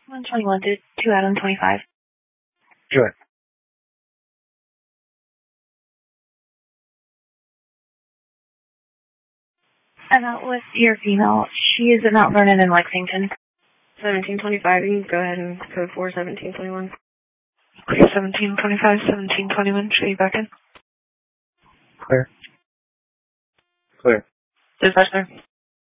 121 to Adam 25. Sure. I'm out with your female. She is in Mount Vernon in Lexington. 1725, you can go ahead and code 4 1721. Clear 1725, 1721. Should be back in. Clear. Clear. Dispatch there.